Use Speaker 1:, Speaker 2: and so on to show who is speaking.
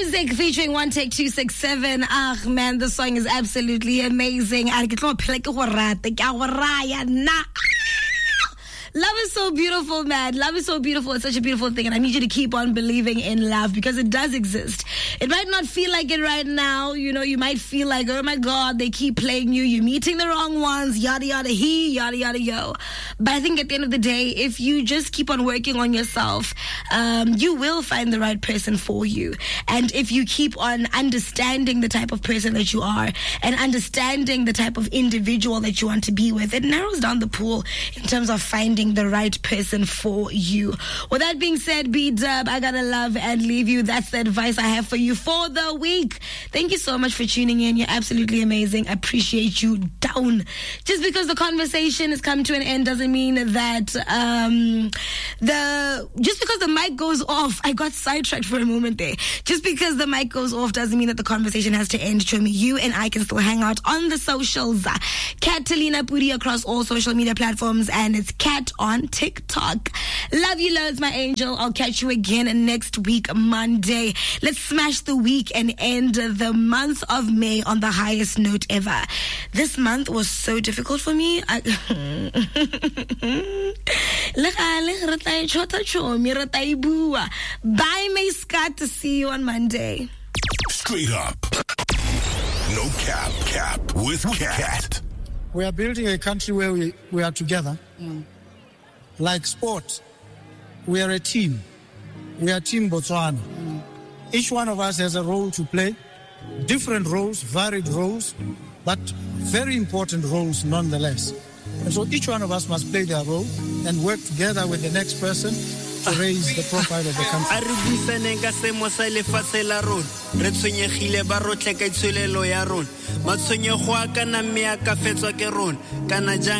Speaker 1: Music featuring One Take 267. Ah, man, the song is absolutely amazing. Love is so beautiful, man. Love is so beautiful. It's such a beautiful thing. And I need you to keep on believing in love because it does exist. It might not feel like it right now. You know, you might feel like, oh my God, they keep playing you. You're meeting the wrong ones. Yada, yada, he, yada, yada, yo. But I think at the end of the day, if you just keep on working on yourself, you will find the right person for you. And if you keep on understanding the type of person that you are and understanding the type of individual that you want to be with, it narrows down the pool in terms of finding the right person for you. With that being said, B-Dub, I gotta love and leave you. That's the advice I have for you for the week. Thank you so much for tuning in. You're absolutely amazing. I appreciate you down. Just because the conversation has come to an end doesn't mean that just because the mic goes off, I got sidetracked for a moment there. Just because the mic goes off doesn't mean that the conversation has to end. Show me you and I can still hang out on the socials. Catalina Puri across all social media platforms, and it's Cat on TikTok. Love you loads, my angel. I'll catch you again next week, Monday. Let's smash the week and end the month of May on the highest note ever. This month was so difficult for me. Bye, May Scott. To see you on Monday.
Speaker 2: Straight up. No cap with Cat.
Speaker 3: We are building a country where we are together. Like sport, we are a team. We are Team Botswana. Each one of us has a role to play, different roles, varied roles, but very important roles nonetheless. And so each one of us must play their role and work together with the next person to raise the profile of the country.